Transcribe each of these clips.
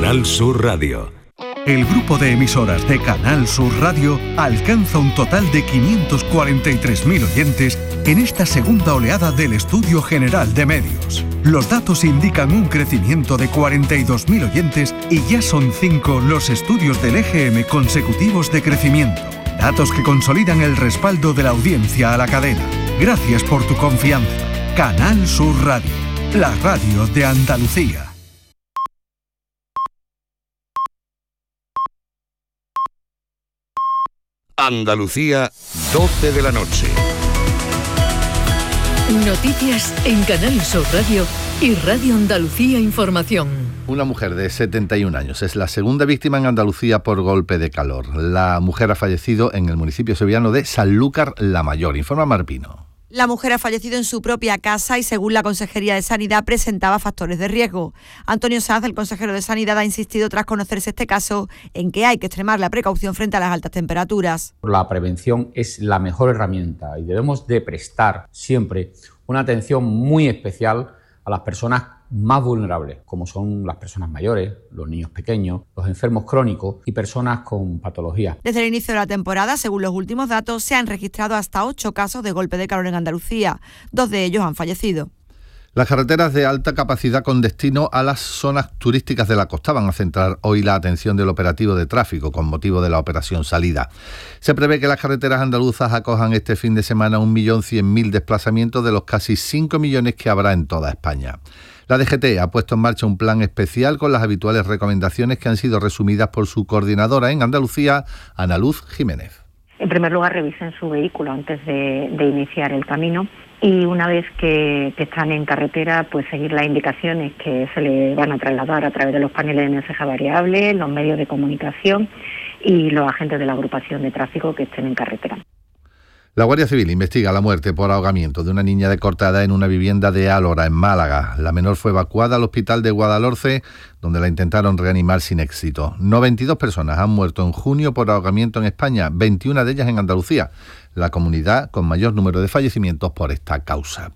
Canal Sur Radio. El grupo de emisoras de Canal Sur Radio alcanza un total de 543.000 oyentes en esta segunda oleada del Estudio General de Medios. Los datos indican un crecimiento de 42.000 oyentes y ya son 5 los estudios del EGM consecutivos de crecimiento. Datos que consolidan el respaldo de la audiencia a la cadena. Gracias por tu confianza. Canal Sur Radio, la radio de Andalucía. Andalucía, 12 de la noche. Noticias en Canal Sur Radio y Radio Andalucía Información. Una mujer de 71 años es la segunda víctima en Andalucía por golpe de calor. La mujer ha fallecido en el municipio sevillano de Sanlúcar la Mayor, informa Marpino. La mujer ha fallecido en su propia casa y, según la Consejería de Sanidad, presentaba factores de riesgo. Antonio Sanz, el consejero de Sanidad, ha insistido, tras conocerse este caso, en que hay que extremar la precaución frente a las altas temperaturas. La prevención es la mejor herramienta y debemos de prestar siempre una atención muy especial a las personas más vulnerables, como son las personas mayores, los niños pequeños, los enfermos crónicos y personas con patologías. Desde el inicio de la temporada, según los últimos datos, se han registrado hasta 8 casos de golpe de calor en Andalucía. 2 de ellos han fallecido. Las carreteras de alta capacidad con destino a las zonas turísticas de la costa van a centrar hoy la atención del operativo de tráfico con motivo de la operación Salida. Se prevé que las carreteras andaluzas acojan este fin de semana 1.100.000 desplazamientos de los casi 5 millones que habrá en toda España. La DGT ha puesto en marcha un plan especial con las habituales recomendaciones que han sido resumidas por su coordinadora en Andalucía, Ana Luz Jiménez. En primer lugar, revisen su vehículo antes de iniciar el camino. Y una vez que están en carretera, pues seguir las indicaciones que se le van a trasladar a través de los paneles de mensaje variable, los medios de comunicación y los agentes de la agrupación de tráfico que estén en carretera. La Guardia Civil investiga la muerte por ahogamiento de una niña de corta edad en una vivienda de Álora, en Málaga. La menor fue evacuada al hospital de Guadalhorce, donde la intentaron reanimar sin éxito. 92 personas han muerto en junio por ahogamiento en España, 21 de ellas en Andalucía, la comunidad con mayor número de fallecimientos por esta causa.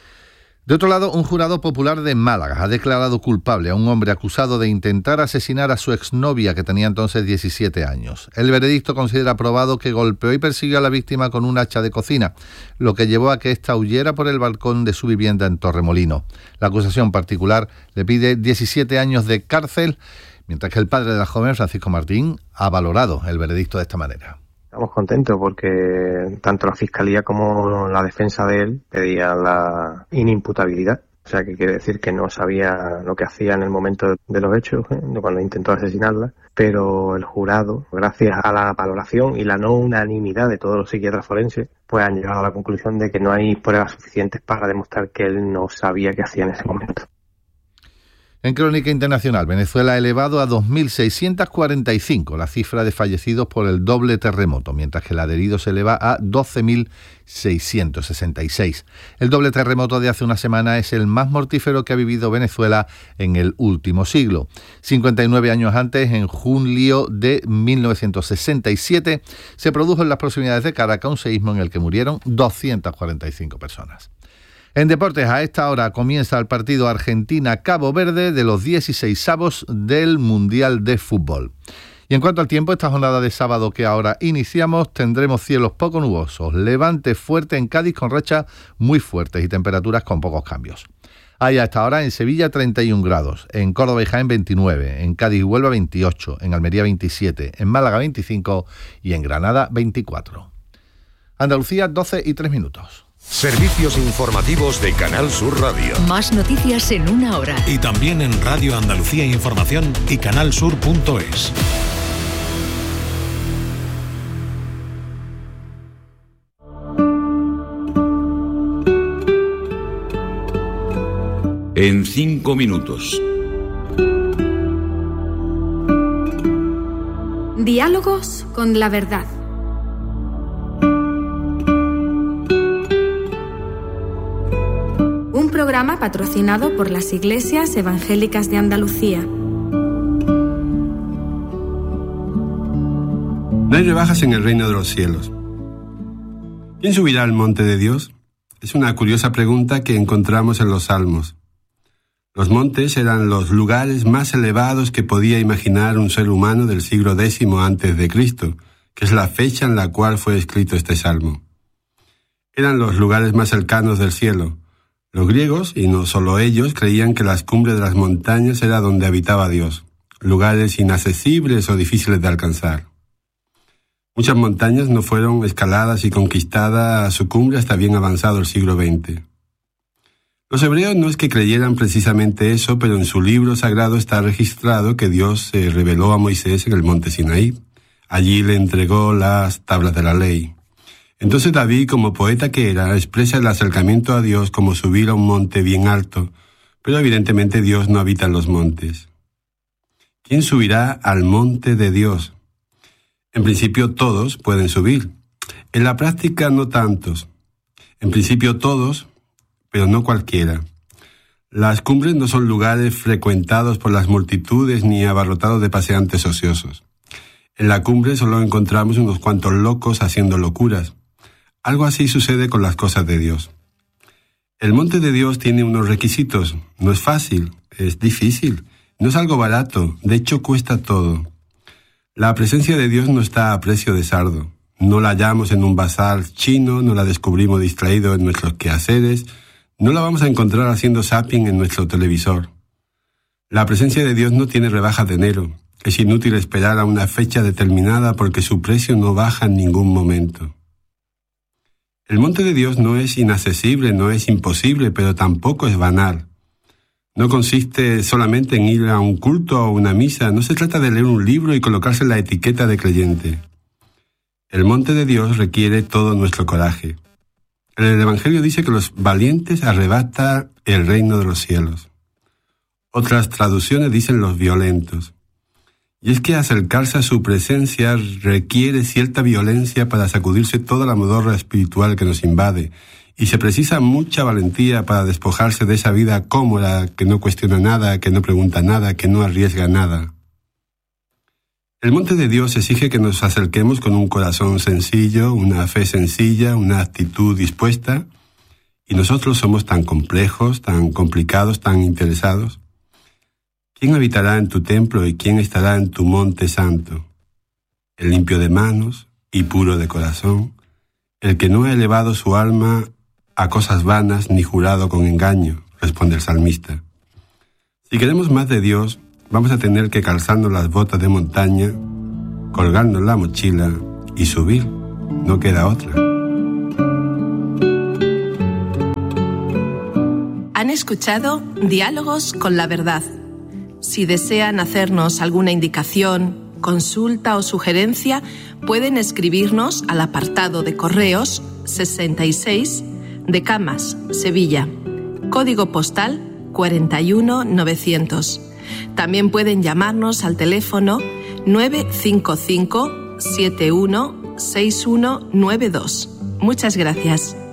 De otro lado, un jurado popular de Málaga ha declarado culpable a un hombre acusado de intentar asesinar a su exnovia, que tenía entonces 17 años. El veredicto considera probado que golpeó y persiguió a la víctima con un hacha de cocina, lo que llevó a que ésta huyera por el balcón de su vivienda en Torremolino. La acusación particular le pide 17 años de cárcel, mientras que el padre de la joven, Francisco Martín, ha valorado el veredicto de esta manera. Estamos contentos porque tanto la Fiscalía como la defensa de él pedían la inimputabilidad. O sea, que quiere decir que no sabía lo que hacía en el momento de los hechos, cuando intentó asesinarla. Pero el jurado, gracias a la valoración y la no unanimidad de todos los psiquiatras forenses, pues han llegado a la conclusión de que no hay pruebas suficientes para demostrar que él no sabía qué hacía en ese momento. En crónica internacional, Venezuela ha elevado a 2.645 la cifra de fallecidos por el doble terremoto, mientras que la de heridos se eleva a 12.666. El doble terremoto de hace una semana es el más mortífero que ha vivido Venezuela en el último siglo. 59 años antes, en julio de 1967, se produjo en las proximidades de Caracas un seísmo en el que murieron 245 personas. En deportes, a esta hora comienza el partido Argentina-Cabo Verde de los 16avos del Mundial de Fútbol. Y en cuanto al tiempo, esta jornada de sábado que ahora iniciamos, tendremos cielos poco nubosos, levante fuerte en Cádiz con rachas muy fuertes y temperaturas con pocos cambios. Hay a esta hora en Sevilla 31 grados, en Córdoba y Jaén 29, en Cádiz y Huelva 28, en Almería 27, en Málaga 25 y en Granada 24. Andalucía 12:03. Servicios informativos de Canal Sur Radio. Más noticias en una hora. Y también en Radio Andalucía Información y canalsur.es. En 5 minutos. Diálogos con la verdad. Un programa patrocinado por las Iglesias Evangélicas de Andalucía. No hay rebajas en el reino de los cielos. ¿Quién subirá al monte de Dios? Es una curiosa pregunta que encontramos en los Salmos. Los montes eran los lugares más elevados que podía imaginar un ser humano del siglo X a.C., que es la fecha en la cual fue escrito este salmo. Eran los lugares más cercanos del cielo. Los griegos, y no solo ellos, creían que las cumbres de las montañas era donde habitaba Dios, lugares inaccesibles o difíciles de alcanzar. Muchas montañas no fueron escaladas y conquistadas a su cumbre hasta bien avanzado el siglo XX. Los hebreos no es que creyeran precisamente eso, pero en su libro sagrado está registrado que Dios se reveló a Moisés en el monte Sinaí. Allí le entregó las tablas de la ley. Entonces David, como poeta que era, expresa el acercamiento a Dios como subir a un monte bien alto, pero evidentemente Dios no habita en los montes. ¿Quién subirá al monte de Dios? En principio todos pueden subir. En la práctica no tantos. En principio todos, pero no cualquiera. Las cumbres no son lugares frecuentados por las multitudes ni abarrotados de paseantes ociosos. En la cumbre solo encontramos unos cuantos locos haciendo locuras. Algo así sucede con las cosas de Dios. El monte de Dios tiene unos requisitos. No es fácil, es difícil. No es algo barato, de hecho cuesta todo. La presencia de Dios no está a precio de sardo. No la hallamos en un bazar chino, no la descubrimos distraído en nuestros quehaceres, no la vamos a encontrar haciendo zapping en nuestro televisor. La presencia de Dios no tiene rebajas de enero. Es inútil esperar a una fecha determinada porque su precio no baja en ningún momento. El monte de Dios no es inaccesible, no es imposible, pero tampoco es banal. No consiste solamente en ir a un culto o a una misa, no se trata de leer un libro y colocarse la etiqueta de creyente. El monte de Dios requiere todo nuestro coraje. El Evangelio dice que los valientes arrebata el reino de los cielos. Otras traducciones dicen los violentos. Y es que acercarse a su presencia requiere cierta violencia para sacudirse toda la modorra espiritual que nos invade, y se precisa mucha valentía para despojarse de esa vida cómoda que no cuestiona nada, que no pregunta nada, que no arriesga nada. El monte de Dios exige que nos acerquemos con un corazón sencillo, una fe sencilla, una actitud dispuesta, y nosotros somos tan complejos, tan complicados, tan interesados. ¿Quién habitará en tu templo y quién estará en tu monte santo? El limpio de manos y puro de corazón, el que no ha elevado su alma a cosas vanas ni jurado con engaño, responde el salmista. Si queremos más de Dios, vamos a tener que calzarnos las botas de montaña, colgarnos la mochila y subir. No queda otra. Han escuchado Diálogos con la Verdad. Si desean hacernos alguna indicación, consulta o sugerencia, pueden escribirnos al apartado de correos 66 de Camas, Sevilla, código postal 41900. También pueden llamarnos al teléfono 955 716192. Muchas gracias.